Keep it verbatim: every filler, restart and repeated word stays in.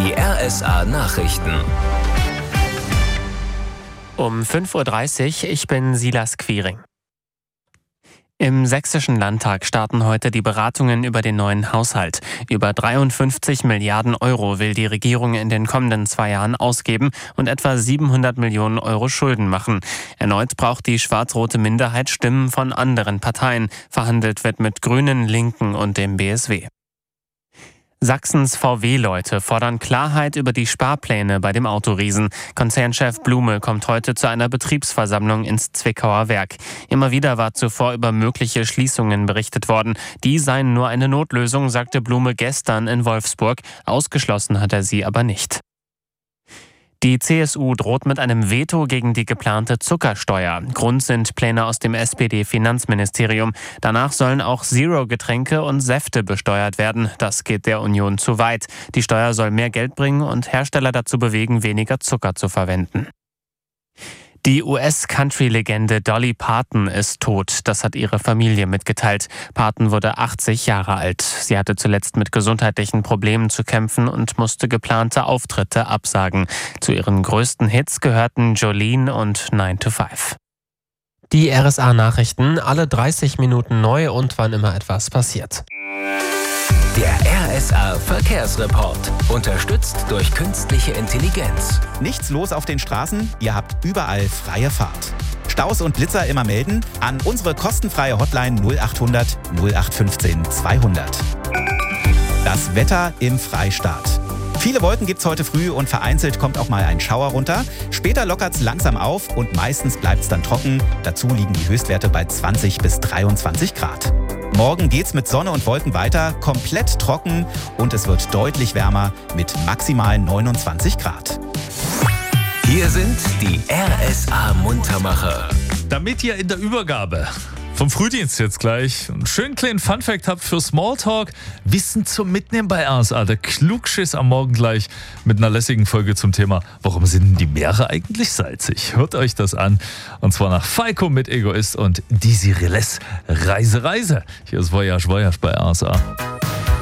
Die R S A-Nachrichten. Um fünf Uhr dreißig, ich bin Silas Quiring. Im Sächsischen Landtag starten heute die Beratungen über den neuen Haushalt. Über dreiundfünfzig Milliarden Euro will die Regierung in den kommenden zwei Jahren ausgeben und etwa siebenhundert Millionen Euro Schulden machen. Erneut braucht die schwarz-rote Minderheit Stimmen von anderen Parteien. Verhandelt wird mit Grünen, Linken und dem B S W. Sachsens V W-Leute fordern Klarheit über die Sparpläne bei dem Autoriesen. Konzernchef Blume kommt heute zu einer Betriebsversammlung ins Zwickauer Werk. Immer wieder war zuvor über mögliche Schließungen berichtet worden. Die seien nur eine Notlösung, sagte Blume gestern in Wolfsburg. Ausgeschlossen hat er sie aber nicht. Die C S U droht mit einem Veto gegen die geplante Zuckersteuer. Grund sind Pläne aus dem S P D-Finanzministerium. Danach sollen auch Zero-Getränke und Säfte besteuert werden. Das geht der Union zu weit. Die Steuer soll mehr Geld bringen und Hersteller dazu bewegen, weniger Zucker zu verwenden. Die U S-Country-Legende Dolly Parton ist tot. Das hat ihre Familie mitgeteilt. Parton wurde achtzig Jahre alt. Sie hatte zuletzt mit gesundheitlichen Problemen zu kämpfen und musste geplante Auftritte absagen. Zu ihren größten Hits gehörten Jolene und nine to five. Die R S A-Nachrichten, alle dreißig Minuten neu und wann immer etwas passiert. Der R S A-Verkehrsreport. Unterstützt durch künstliche Intelligenz. Nichts los auf den Straßen? Ihr habt überall freie Fahrt. Staus und Blitzer immer melden an unsere kostenfreie Hotline null achthundert null acht fünfzehn zweihundert. Das Wetter im Freistaat. Viele Wolken gibt's heute früh und vereinzelt kommt auch mal ein Schauer runter. Später lockert's langsam auf und meistens bleibt's dann trocken. Dazu liegen die Höchstwerte bei zwanzig bis dreiundzwanzig Grad. Morgen geht's mit Sonne und Wolken weiter, komplett trocken und es wird deutlich wärmer mit maximal neunundzwanzig Grad. Hier sind die R S A-Muntermacher. Damit ihr in der Übergabe vom Frühdienst jetzt gleich einen schönen kleinen Funfact habt für Smalltalk, Wissen zum Mitnehmen bei R S A, der Klugschiss am Morgen gleich mit einer lässigen Folge zum Thema, warum sind denn die Meere eigentlich salzig? Hört euch das an und zwar nach Falco mit Egoist und Dizzy Reles Reise Reise. Hier ist Voyage Voyage bei R S A.